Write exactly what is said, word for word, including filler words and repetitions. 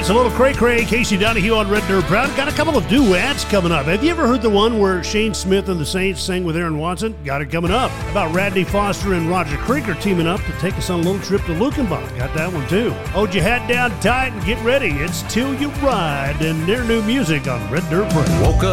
it's a little cray-cray. Casey Donahue on Red Dirt Proud. Got a couple of duets coming up. Have you ever heard the one where Shane Smith and the Saints sang with Aaron Watson? Got it coming up. How about Radney Foster and Roger Krieger teaming up to take us on a little trip to Lukenbach? Got that one too. Hold your hat down tight and get ready. It's Till You Ride and their new music on Red Dirt Proud. Woke up